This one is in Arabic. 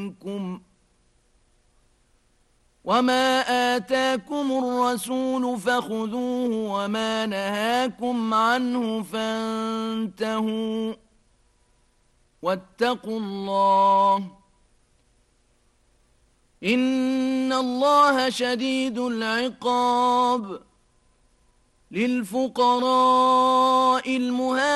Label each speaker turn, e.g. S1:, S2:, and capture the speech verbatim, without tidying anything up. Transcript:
S1: منكم وما آتاكم الرسول فخذوه وما نهاكم عنه فانتهوا واتقوا الله إن الله شديد العقاب للفقراء المهاجرين